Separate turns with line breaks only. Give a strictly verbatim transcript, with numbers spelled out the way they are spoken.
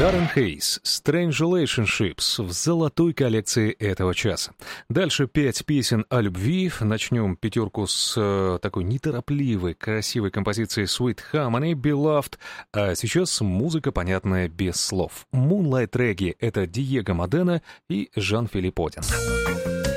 Даррен Хейс, Strange Relationships в золотой коллекции этого часа. Дальше пять песен о любви. Начнем пятерку с э, такой неторопливой, красивой композицией Sweet Harmony, Beloved. А сейчас музыка, понятная без слов. Moonlight Reggae — это Диего Модена и Жан-Филипп Один.